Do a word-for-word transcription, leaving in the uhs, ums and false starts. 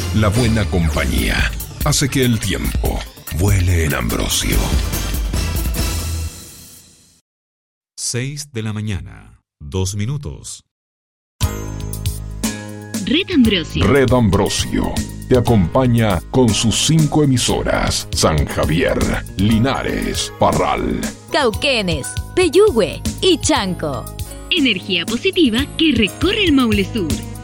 La buena compañía hace que el tiempo vuele en Ambrosio. Seis de la mañana, dos minutos. Red Ambrosio. Red Ambrosio te acompaña con sus cinco emisoras: San Javier, Linares, Parral, Cauquenes, Peyúgue y Chanco. Energía positiva que recorre el Maule Sur.